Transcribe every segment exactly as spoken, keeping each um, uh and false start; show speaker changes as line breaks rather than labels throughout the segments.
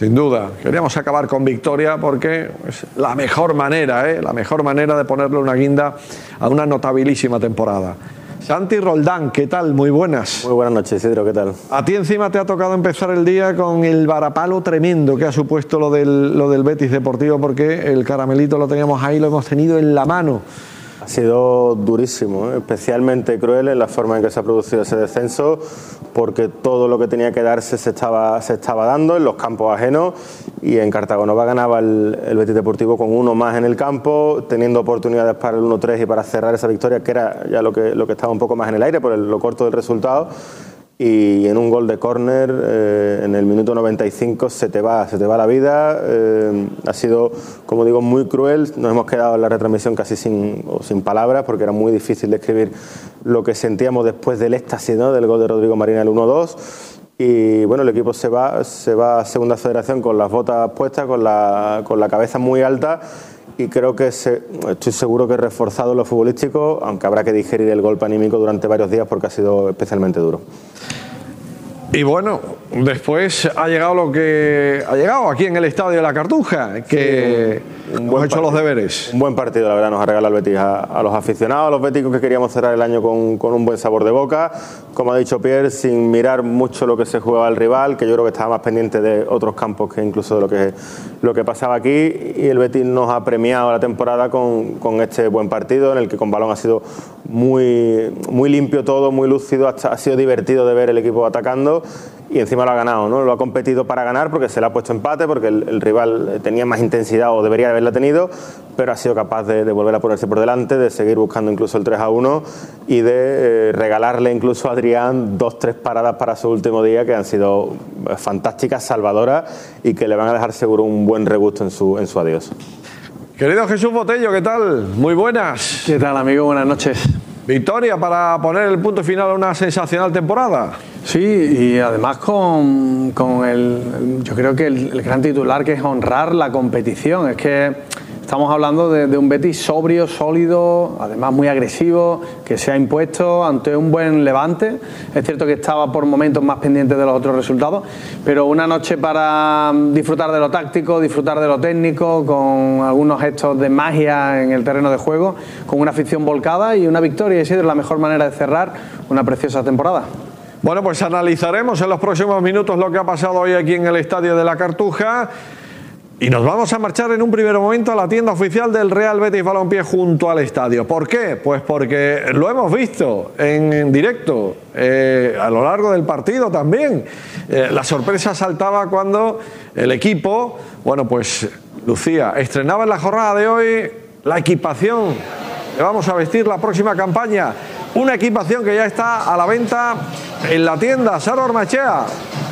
Sin duda, queríamos acabar con victoria porque es la mejor manera, ¿eh? la mejor manera de ponerle una guinda a una notabilísima temporada. Santi Roldán, ¿qué tal? Muy buenas.
Muy buenas noches, Isidro, ¿qué tal?
A ti encima te ha tocado empezar el día con el varapalo tremendo que ha supuesto lo del, lo del Betis Deportivo, porque el caramelito lo teníamos ahí, lo hemos tenido en la mano.
Ha sido durísimo, ¿eh? Especialmente cruel en la forma en que se ha producido ese descenso, porque todo lo que tenía que darse se estaba, se estaba dando en los campos ajenos, y en Cartagonova ganaba el, el Betis Deportivo con uno más en el campo, teniendo oportunidades para el uno tres y para cerrar esa victoria, que era ya lo que, lo que estaba un poco más en el aire por el, lo corto del resultado. Y en un gol de córner eh, en el minuto noventa y cinco se te va, se te va la vida. Eh, ha sido, como digo, muy cruel. Nos hemos quedado en la retransmisión casi sin, o sin palabras, porque era muy difícil describir lo que sentíamos después del éxtasis, ¿no?, del gol de Rodrigo Marina, el uno dos. Y bueno, el equipo se va, se va a Segunda Federación con las botas puestas, con la, con la cabeza muy alta. Y creo que se, estoy seguro que reforzado lo futbolístico, aunque habrá que digerir el golpe anímico durante varios días porque ha sido especialmente duro.
Y bueno, después ha llegado lo que ha llegado aquí en el Estadio de la Cartuja, que sí, un, un hemos hecho partido, los deberes.
Un buen partido, la verdad, nos ha regalado el Betis a, a los aficionados, a los béticos que queríamos cerrar el año con, con un buen sabor de boca. Como ha dicho Pierre, sin mirar mucho lo que se jugaba el rival, que yo creo que estaba más pendiente de otros campos que incluso de lo que, lo que pasaba aquí. Y el Betis nos ha premiado la temporada con, con este buen partido, en el que con balón ha sido muy, muy limpio todo, muy lúcido, hasta ha sido divertido de ver el equipo atacando. Y encima lo ha ganado, ¿no? Lo ha competido para ganar porque se le ha puesto empate, porque el, el rival tenía más intensidad o debería haberla tenido, pero ha sido capaz de, de volver a ponerse por delante, de seguir buscando incluso el tres a uno y de eh, regalarle incluso a Adrián dos, tres paradas para su último día que han sido fantásticas, salvadoras y que le van a dejar seguro un buen regusto en su, en su adiós.
Querido Jesús Botello, ¿qué tal? Muy buenas.
¿Qué tal, amigo? Buenas noches.
Victoria para poner el punto final a una sensacional temporada.
Sí, y además con, con el, yo creo que el, el gran titular, que es honrar la competición. Es que estamos hablando de, de un Betis sobrio, sólido, además muy agresivo, que se ha impuesto ante un buen Levante. Es cierto que estaba por momentos más pendiente de los otros resultados, pero una noche para disfrutar de lo táctico, disfrutar de lo técnico, con algunos gestos de magia en el terreno de juego, con una afición volcada y una victoria. Y ha sido la mejor manera de cerrar una preciosa temporada.
Bueno, pues analizaremos en los próximos minutos lo que ha pasado hoy aquí en el Estadio de la Cartuja. Y nos vamos a marchar en un primer momento a la tienda oficial del Real Betis Balompié junto al estadio. ¿Por qué? Pues porque lo hemos visto en, en directo, eh, a lo largo del partido también. Eh, la sorpresa saltaba cuando el equipo, bueno, pues Lucía, estrenaba en la jornada de hoy la equipación que vamos a vestir la próxima campaña. Una equipación que ya está a la venta en la tienda. Sara Ormachea.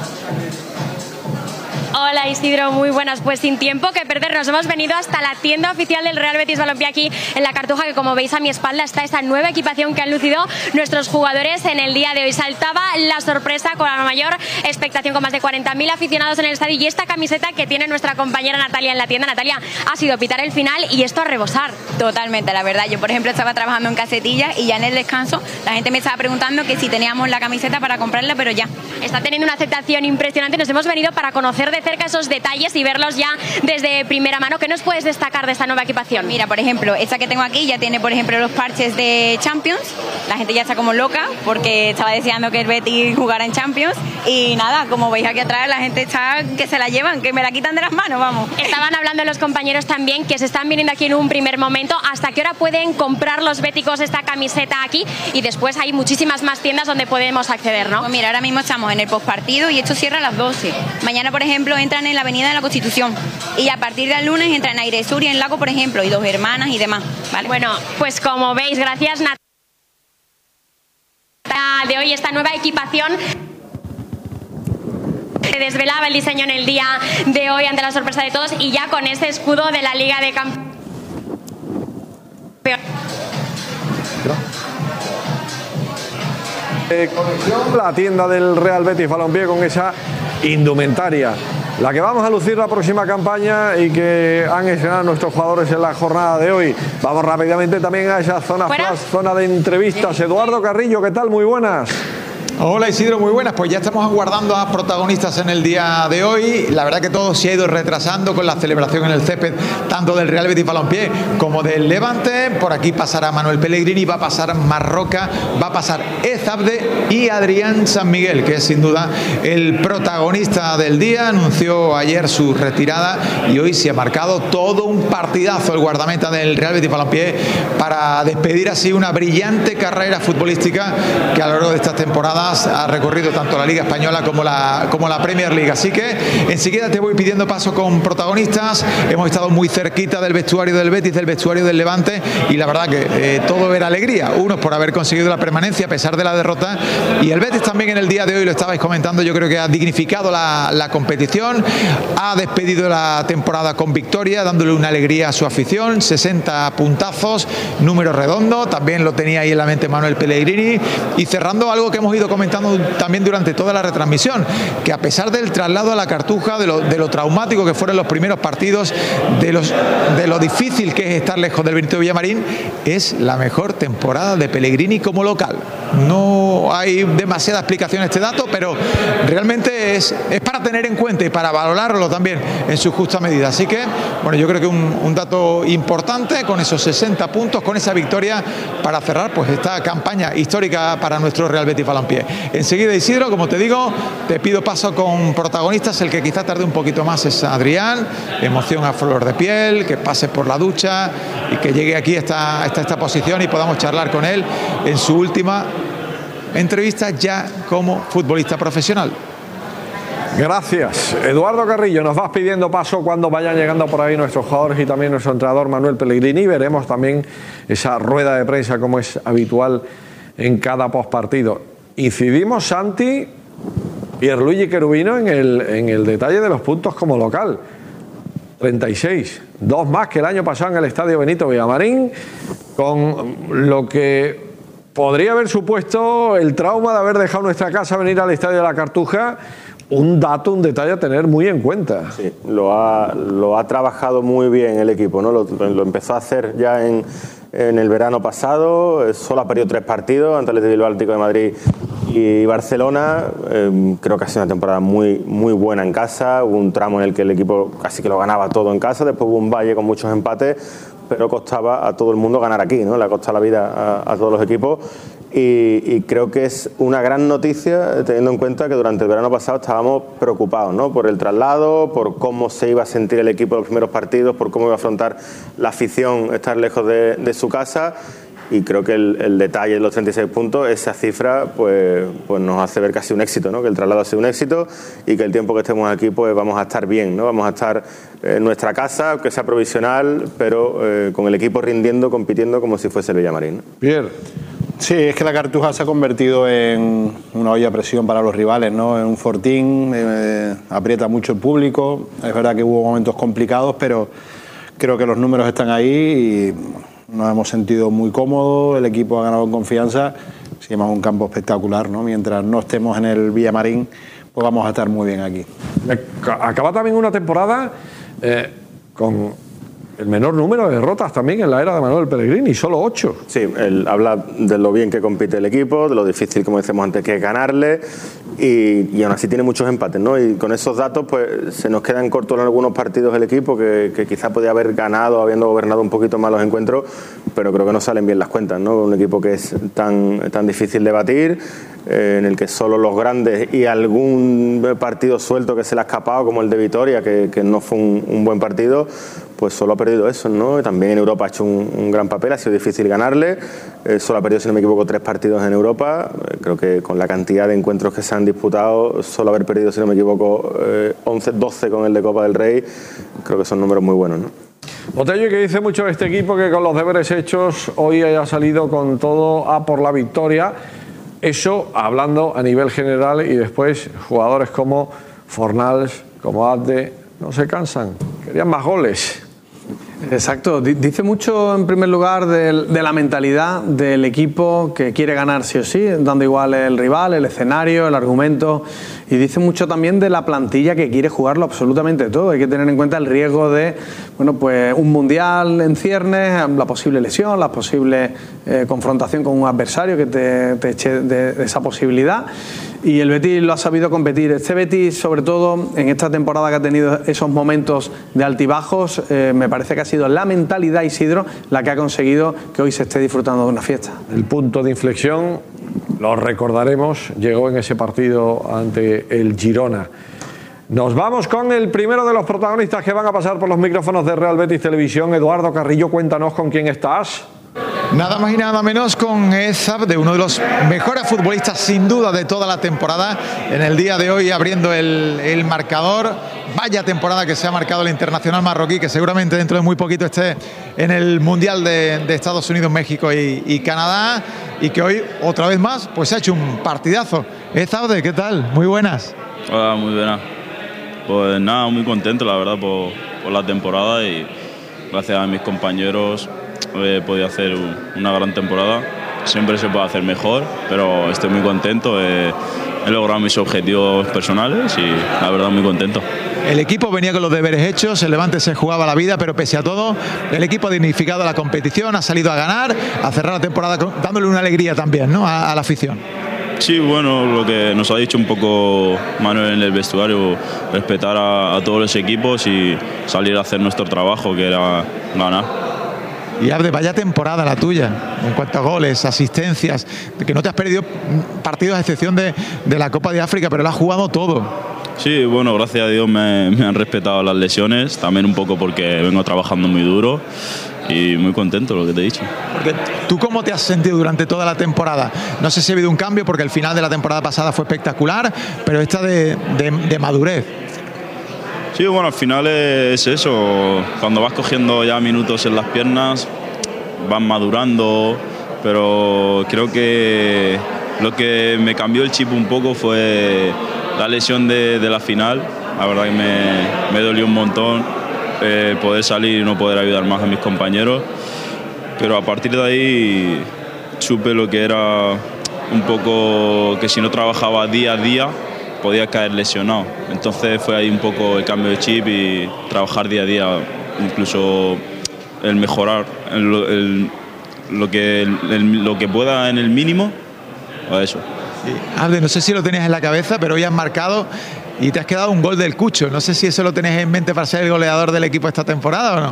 Hola Isidro, muy buenas. Pues sin tiempo que perder, nos hemos venido hasta la tienda oficial del Real Betis Balompié aquí en la Cartuja, que como veis a mi espalda está esa nueva equipación que han lucido nuestros jugadores en el día de hoy. Saltaba la sorpresa con la mayor expectación, con más de cuarenta mil aficionados en el estadio, y esta camiseta que tiene nuestra compañera Natalia en la tienda. Natalia, ha sido pitar el final y esto a rebosar.
Totalmente, la verdad. Yo, por ejemplo, estaba trabajando en casetilla y ya en el descanso la gente me estaba preguntando que si teníamos la camiseta para comprarla, pero ya.
Está teniendo una aceptación impresionante. Nos hemos venido para conocer de cerca esos detalles y verlos ya desde primera mano. ¿Qué nos puedes destacar de esta nueva equipación?
Mira, por ejemplo, esta que tengo aquí ya tiene, por ejemplo, los parches de Champions. La gente ya está como loca porque estaba deseando que el Betis jugara en Champions. Y nada, como veis aquí atrás, la gente está que se la llevan, que me la quitan de las manos, vamos.
Estaban hablando los compañeros también que se están viniendo aquí en un primer momento. ¿Hasta qué hora pueden comprar los béticos esta camiseta aquí? Y después hay muchísimas más tiendas donde podemos acceder, ¿no?
Pues mira, ahora mismo estamos en el postpartido y esto cierra a las doce. Mañana, por ejemplo, entran en la Avenida de la Constitución y a partir del lunes entran en Aire Sur y en Lago, por ejemplo, y Dos Hermanas y demás, ¿vale?
Bueno, pues como veis, gracias Natalia de hoy, esta nueva equipación. Se desvelaba el diseño en el día de hoy ante la sorpresa de todos, y ya con este escudo de la Liga de Campeones.
Eh, conexión, la tienda del Real Betis Balompié con esa indumentaria, la que vamos a lucir la próxima campaña y que han estrenado nuestros jugadores en la jornada de hoy. Vamos rápidamente también a esa zona flash, zona de entrevistas. Eduardo Carrillo, ¿qué tal? Muy buenas.
Hola Isidro, muy buenas. Pues ya estamos aguardando a protagonistas en el día de hoy. La verdad que todo se ha ido retrasando con la celebración en el césped, tanto del Real Betis Balompié como del Levante. Por aquí pasará Manuel Pellegrini, va a pasar Marroca, va a pasar Ezabde y Adrián San Miguel, que es sin duda el protagonista del día. Anunció ayer su retirada y hoy se ha marcado todo un partidazo el guardameta del Real Betis Balompié para despedir así una brillante carrera futbolística que a lo largo de estas temporadas ha recorrido tanto la Liga Española como la, como la Premier League. Así que enseguida te voy pidiendo paso con protagonistas. Hemos estado muy cerquita del vestuario del Betis, del vestuario del Levante, y la verdad que eh, todo era alegría. Unos por haber conseguido la permanencia a pesar de la derrota, y el Betis también en el día de hoy, lo estabais comentando, yo creo que ha dignificado la, la competición, ha despedido la temporada con victoria, dándole una alegría a su afición. Sesenta puntazos, número redondo, también lo tenía ahí en la mente Manuel Pellegrini, y cerrando algo que hemos ido comentando también durante toda la retransmisión, que a pesar del traslado a la Cartuja, de lo, de lo traumático que fueron los primeros partidos, de, los, de lo difícil que es estar lejos del Benito Villamarín, es la mejor temporada de Pellegrini como local. No hay demasiada explicación a este dato, pero realmente es, es para tener en cuenta y para valorarlo también en su justa medida. Así que, bueno, yo creo que un, un dato importante con esos sesenta puntos, con esa victoria para cerrar pues esta campaña histórica para nuestro Real Betis Balompié. Enseguida, Isidro, como te digo, te pido paso con protagonistas. El que quizá tarde un poquito más es Adrián, emoción a flor de piel, que pase por la ducha y que llegue aquí hasta, hasta esta posición y podamos charlar con él en su última entrevista ya como futbolista profesional.
Gracias. Eduardo Carrillo, nos vas pidiendo paso cuando vayan llegando por ahí nuestros jugadores y también nuestro entrenador Manuel Pellegrini. Veremos también esa rueda de prensa como es habitual en cada postpartido. Incidimos, Santi, Pierluigi Cherubino, en el, en el detalle de los puntos como local. treinta y seis, dos más que el año pasado en el Estadio Benito Villamarín, con lo que podría haber supuesto el trauma de haber dejado nuestra casa, venir al Estadio de la Cartuja. Un dato, un detalle a tener muy en cuenta.
Sí, lo ha, lo ha trabajado muy bien el equipo, ¿no? Lo, lo empezó a hacer ya en, en el verano pasado, solo ha perdido tres partidos ante el Bilbao Atlético de Madrid y Barcelona. Eh, creo que ha sido una temporada muy, muy buena en casa. Hubo un tramo en el que el equipo casi que lo ganaba todo en casa, después hubo un valle con muchos empates, pero costaba a todo el mundo ganar aquí, ¿no? Le ha costado la vida a, a todos los equipos. Y, y creo que es una gran noticia teniendo en cuenta que durante el verano pasado estábamos preocupados, ¿no? Por el traslado, por cómo se iba a sentir el equipo en los primeros partidos, por cómo iba a afrontar la afición estar lejos de, de su casa. Y creo que el, el detalle de los treinta y seis puntos, esa cifra, pues, pues nos hace ver casi un éxito, ¿no? Que el traslado ha sido un éxito y que el tiempo que estemos aquí pues vamos a estar bien, ¿no? Vamos a estar en nuestra casa, aunque sea provisional, pero eh, con el equipo rindiendo, compitiendo como si fuese el Villamarín, ¿no?
Pierre.
Sí, es que la Cartuja se ha convertido en una olla a presión para los rivales, ¿no? En un fortín, eh, aprieta mucho el público. Es verdad que hubo momentos complicados, pero creo que los números están ahí y nos hemos sentido muy cómodos. El equipo ha ganado en confianza. Seguimos un campo espectacular, ¿no? Mientras no estemos en el Villamarín, pues vamos a estar muy bien aquí.
Acaba también una temporada eh, con el menor número de derrotas también en la era de Manuel Pellegrini, solo ocho.
Sí, él habla de lo bien que compite el equipo, de lo difícil, como decíamos antes, que es ganarle, y, y aún así tiene muchos empates, ¿no? Y con esos datos pues se nos quedan cortos en algunos partidos el equipo, que, que quizá podía haber ganado habiendo gobernado un poquito más los encuentros, pero creo que no salen bien las cuentas, ¿no? Un equipo que es tan, tan difícil de batir, eh, en el que solo los grandes y algún partido suelto que se le ha escapado, como el de Vitoria, que, que no fue un, un buen partido, pues solo ha perdido eso, ¿no? También en Europa ha hecho un, un gran papel, ha sido difícil ganarle, eh, solo ha perdido, si no me equivoco, tres partidos en Europa. Eh, creo que con la cantidad de encuentros que se han disputado, solo haber perdido, si no me equivoco, eh, once, doce con el de Copa del Rey, creo que son números muy buenos, ¿no?
Botello, que dice mucho de este equipo, que con los deberes hechos hoy haya salido con todo a por la victoria. Eso hablando a nivel general, y después jugadores como Fornals, como Abde, no se cansan, querían más goles.
Exacto, dice mucho en primer lugar de, de la mentalidad del equipo que quiere ganar sí o sí, dando igual el rival, el escenario, el argumento, y dice mucho también de la plantilla que quiere jugarlo absolutamente todo. Hay que tener en cuenta el riesgo de, bueno, pues un mundial en ciernes, la posible lesión, la posible eh, confrontación con un adversario que te, te eche de, de esa posibilidad. Y el Betis lo ha sabido competir. Este Betis, sobre todo en esta temporada que ha tenido esos momentos de altibajos, eh, me parece que ha sido la mentalidad, Isidro, la que ha conseguido que hoy se esté disfrutando de una fiesta.
El punto de inflexión, lo recordaremos, llegó en ese partido ante el Girona. Nos vamos con el primero de los protagonistas que van a pasar por los micrófonos de Real Betis Televisión. Eduardo Carrillo, cuéntanos con quién estás.
Nada más y nada menos con Ezabde, uno de los mejores futbolistas sin duda de toda la temporada. En el día de hoy abriendo el, el marcador. Vaya temporada que se ha marcado el internacional marroquí, que seguramente dentro de muy poquito esté en el Mundial de, de Estados Unidos, México y, y Canadá. Y que hoy, otra vez más, pues ha hecho un partidazo. Ezabde, ¿qué tal? Muy buenas.
Hola, muy buenas. Pues nada, muy contento la verdad por, por la temporada y gracias a mis compañeros he podido hacer una gran temporada. Siempre se puede hacer mejor, pero estoy muy contento. He, he logrado mis objetivos personales y la verdad muy contento.
El equipo venía con los deberes hechos, el Levante se jugaba la vida, pero pese a todo, el equipo ha dignificado la competición, ha salido a ganar, a cerrar la temporada dándole una alegría también, ¿no?, a, a la afición.
Sí, bueno, lo que nos ha dicho un poco Manuel en el vestuario, respetar a, a todos los equipos y salir a hacer nuestro trabajo, que era ganar.
Y Abde, vaya temporada la tuya, en cuanto a goles, asistencias, que no te has perdido partidos a excepción de, de la Copa de África, pero lo has jugado todo.
Sí, bueno, gracias a Dios me, me han respetado las lesiones, también un poco porque vengo trabajando muy duro y muy contento, lo que te he dicho.
Porque ¿tú cómo te has sentido durante toda la temporada? No sé si ha habido un cambio, porque el final de la temporada pasada fue espectacular, pero esta de, de, de madurez.
Sí, bueno, al final es eso, cuando vas cogiendo ya minutos en las piernas, vas madurando, pero creo que lo que me cambió el chip un poco fue la lesión de, de la final. La verdad que me, me dolió un montón eh, poder salir y no poder ayudar más a mis compañeros, pero a partir de ahí supe lo que era un poco que si no trabajaba día a día podía caer lesionado. Entonces fue ahí un poco el cambio de chip y trabajar día a día, incluso el mejorar el, el, lo, que, el, lo que pueda en el mínimo, o eso.
Sí. Abde, no sé si lo tenías en la cabeza, pero hoy has marcado y te has quedado un gol del Cucho. No sé si eso lo tenés en mente para ser el goleador del equipo esta temporada o no.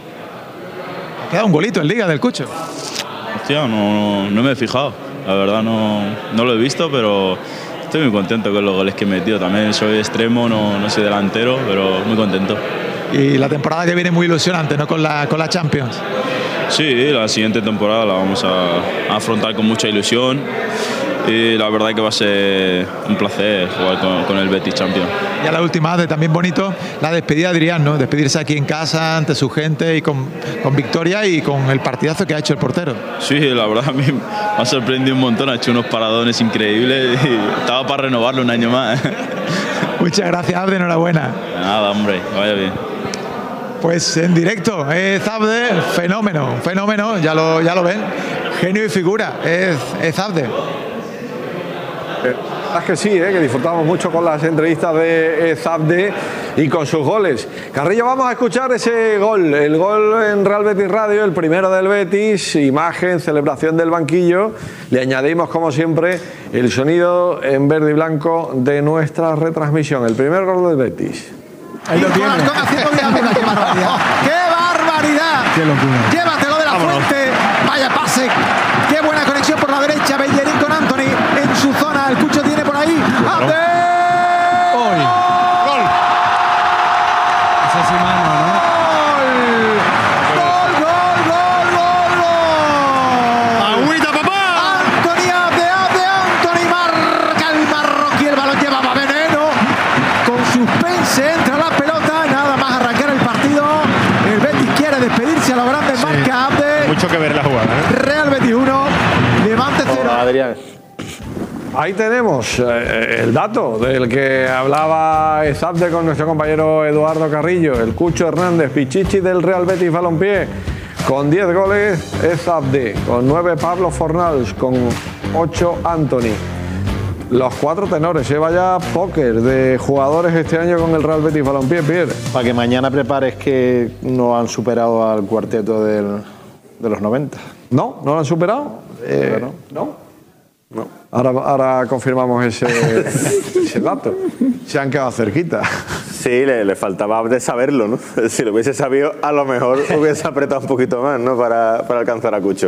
Ha quedado un golito en Liga del Cucho.
Hostia, no, no, no me he fijado. La verdad no, no lo he visto, pero estoy muy contento con los goles que he metido. También soy extremo, no, no soy delantero, pero muy contento.
Y la temporada que viene muy ilusionante, ¿no?, con la, con la Champions.
Sí, la siguiente temporada la vamos a, a afrontar con mucha ilusión y la verdad que va a ser un placer jugar con, con el Betis Champions.
Y a la última, de también bonito, la despedida de Adrián, ¿no? Despedirse aquí en casa, ante su gente y con, con victoria y con el partidazo que ha hecho el portero.
Sí, la verdad a mí me ha sorprendido un montón, ha hecho unos paradones increíbles y estaba para renovarlo un año más.
Muchas gracias, Abde, enhorabuena.
Nada, hombre, que vaya bien.
Pues en directo, es Abde, fenómeno, fenómeno, ya lo, ya lo ven, genio y figura, es, es Abde.
Es que sí, ¿eh? Que disfrutamos mucho con las entrevistas de Ezabde y con sus goles. Carrillo, vamos a escuchar ese gol, el gol en Real Betis Radio, el primero del Betis, imagen, celebración del banquillo. Le añadimos, como siempre, el sonido en verde y blanco de nuestra retransmisión. El primer gol del Betis.
Ahí lo tiene. ¡Qué barbaridad! ¡Qué barbaridad! ¡Qué locura! Llévatelo de la Fuente. Vaya pase. ¡Qué buena conexión por la derecha! Bellerín con Anthony en su zona. El Cucho tiene por ahí. ¡Abde!
¡Gol! ¡Gol! Esa sí mano, ¿no?
¡Gol! ¡Gol, gol, gol, gol!
¡Agüita, papá!
Anthony Abde, Abde, Anthony marca el marroquí. El balón llevaba veneno. Con suspense entra la pelota. Nada más arrancar el partido. El Betis quiere despedirse a lo grande. Sí. Marca Abde.
Mucho que ver la jugada, ¿eh?
Real Betis uno. Levante cero.
Adrián.
Ahí tenemos eh, el dato del que hablaba Ezabde con nuestro compañero Eduardo Carrillo, el Cucho Hernández, Pichichi del Real Betis Balompié, con diez goles Ezabde, con nueve Pablo Fornals, con ocho Anthony. Los cuatro tenores, ¿eh? Vaya póker de jugadores este año con el Real Betis Balompié, Pierre.
Para que mañana prepares que no han superado al cuarteto del, de los noventa.
¿No? ¿No lo han superado? Eh,
no.
¿No? No. Ahora, ahora confirmamos ese, ese dato. Se han quedado cerquita.
Sí, le, le faltaba de saberlo, ¿no? Si lo hubiese sabido, a lo mejor hubiese apretado un poquito más, ¿no? Para, para alcanzar a Cucho.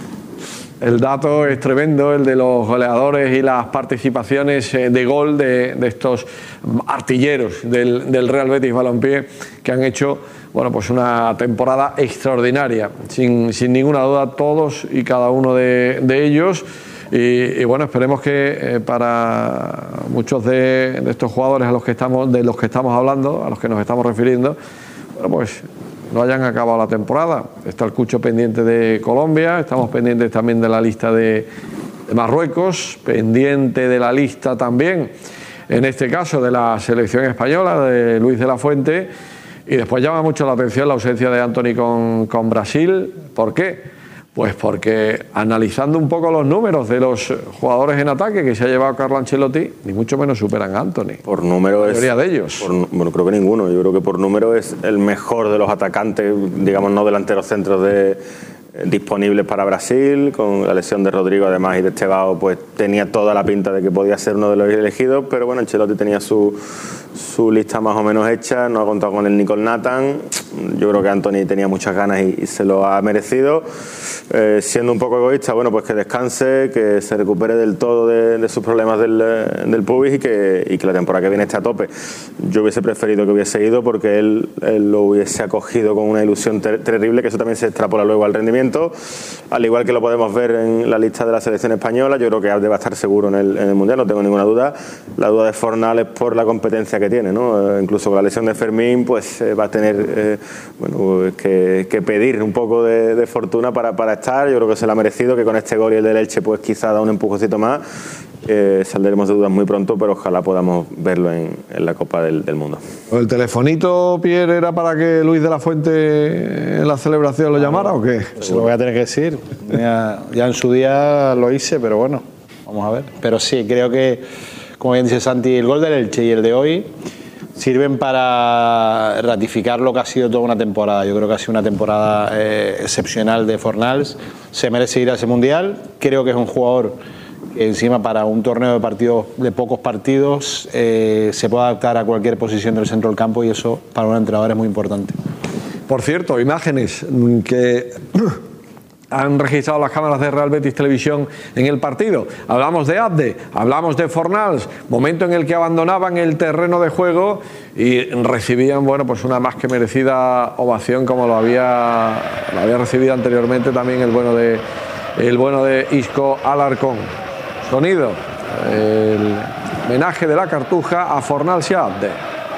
El dato es tremendo, el de los goleadores y las participaciones de gol de, de estos artilleros del, del Real Betis Balompié, que han hecho, bueno, pues una temporada extraordinaria, sin, sin ninguna duda, todos y cada uno de, de ellos. Y, y bueno, esperemos que eh, para muchos de, de estos jugadores a los que estamos, de los que estamos hablando, a los que nos estamos refiriendo, bueno, pues no hayan acabado la temporada. Está el Cucho pendiente de Colombia, estamos pendientes también de la lista de, de Marruecos, pendiente de la lista también, en este caso, de la selección española, de Luis de la Fuente, y después llama mucho la atención la ausencia de Anthony con, con Brasil. ¿Por qué? Pues porque analizando un poco los números de los jugadores en ataque que se ha llevado Carlo Ancelotti, ni mucho menos superan a Anthony.
Por número
la mayoría
es,
de ellos.
Por, bueno, creo que ninguno. Yo creo que por número es el mejor de los atacantes, digamos, no delanteros centros de, disponibles para Brasil. Con la lesión de Rodrigo, además, y de Estevao, pues tenía toda la pinta de que podía ser uno de los elegidos. Pero bueno, Ancelotti tenía su, su lista más o menos hecha. No ha contado con el Nicol Nathan. Yo creo que Anthony tenía muchas ganas y, y se lo ha merecido. Eh, siendo un poco egoísta, bueno, pues que descanse, que se recupere del todo de, de sus problemas del, del pubis y que, y que la temporada que viene esté a tope. Yo hubiese preferido que hubiese ido porque él, él lo hubiese acogido con una ilusión ter terrible, que eso también se extrapola luego al rendimiento, al igual que lo podemos ver en la lista de la selección española. Yo creo que Abde va a estar seguro en el, en el Mundial, no tengo ninguna duda. La duda de Fornal es por la competencia que tiene, ¿no? Eh, incluso con la lesión de Fermín, pues eh, va a tener eh, bueno, que, que pedir un poco de, de fortuna para, para estar. Yo creo que se lo ha merecido, que con este gol y el del Elche pues quizá da un empujoncito más. Eh, saldremos de dudas muy pronto, pero ojalá podamos verlo en, en la Copa del, del Mundo.
¿El telefonito, Pierre, era para que Luis de la Fuente en la celebración lo llamara o qué?
Se lo voy a tener que decir. Ya, ya en su día lo hice, pero bueno, vamos a ver. Pero sí, creo que, como bien dice Santi, el gol del Elche y el de hoy sirven para ratificar lo que ha sido toda una temporada. Yo creo que ha sido una temporada eh, excepcional de Fornals. Se merece ir a ese Mundial. Creo que es un jugador que encima para un torneo de partidos de pocos partidos eh, se puede adaptar a cualquier posición del centro del campo, y eso para un entrenador es muy importante.
Por cierto, imágenes que han registrado las cámaras de Real Betis Televisión en el partido. Hablamos de Abde, hablamos de Fornals, momento en el que abandonaban el terreno de juego y recibían, bueno, pues una más que merecida ovación, como lo había, lo había recibido anteriormente también el bueno de, el bueno de Isco Alarcón. Sonido, el homenaje de la Cartuja a Fornals y a Abde.